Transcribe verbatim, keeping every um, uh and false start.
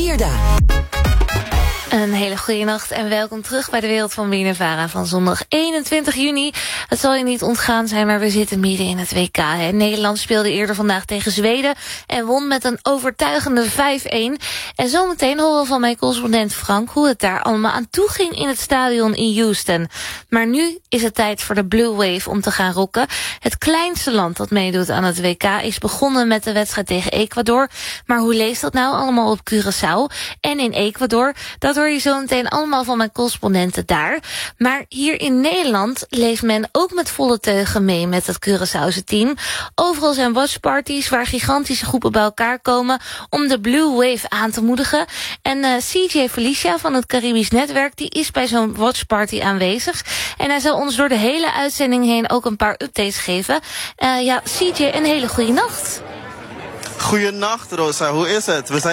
Wierda. Een hele goede nacht en welkom terug bij de Wereld van BNNVARA van zondag eenentwintig juni. Het zal je niet ontgaan zijn, maar we zitten midden in het W K. Hè. Nederland speelde eerder vandaag tegen Zweden en won met een overtuigende vijf-een. En zometeen horen we van mijn correspondent Frank hoe het daar allemaal aan toe ging in het stadion in Houston. Maar nu is het tijd voor de Blue Wave om te gaan rocken. Het kleinste land dat meedoet aan het W K is begonnen met de wedstrijd tegen Ecuador. Maar hoe leest dat nou allemaal op Curaçao en in Ecuador? Dat hoor je zo meteen allemaal van mijn correspondenten daar. Maar hier in Nederland leeft men ook met volle teugen mee met het Curaçaose team. Overal zijn watchparties waar gigantische groepen bij elkaar komen om de Blue Wave aan te moedigen. En uh, C J Felicia van het Caribisch Netwerk die is bij zo'n watchparty aanwezig. En hij zal ons door de hele uitzending heen ook een paar updates geven. Uh, ja, C J, een hele goede nacht. Goeienacht, Rosa. Hoe is het? We zijn